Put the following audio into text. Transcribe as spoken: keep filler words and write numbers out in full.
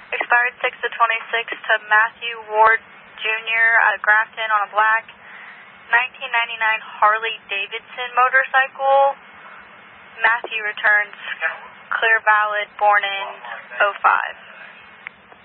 Expired six to twenty-six to Matthew Ward Junior out of Grafton on a black nineteen ninety-nine Harley Davidson motorcycle. Matthew returns clear valid, born in oh five.